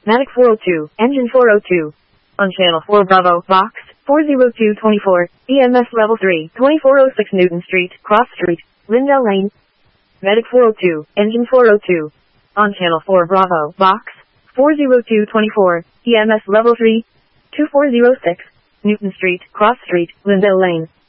Matic 402, engine 402. On channel 4 Bravo, box 40224, EMS level 3, 2406 Newton Street, Cross Street, Lindell Lane. Medic 402, engine 402. On channel 4 Bravo, box 40224, EMS level 3, 2406, Newton Street, Cross Street, Lindell Lane.